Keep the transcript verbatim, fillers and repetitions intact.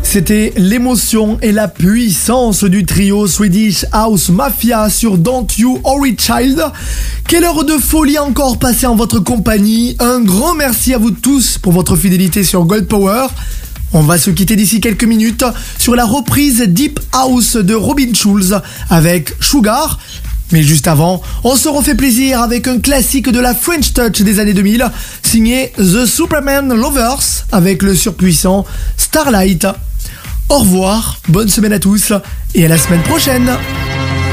C'était l'émotion et la puissance du trio Swedish House Mafia sur Don't You Worry Child. Quelle heure de folie encore passée en votre compagnie. Un grand merci à vous tous pour votre fidélité sur Gold Power. On va se quitter d'ici quelques minutes sur la reprise Deep House de Robin Schulz avec Sugar. Mais juste avant, on se refait plaisir avec un classique de la French Touch des années deux mille, signé The Superman Lovers avec le surpuissant Starlight. Au revoir, bonne semaine à tous et à la semaine prochaine.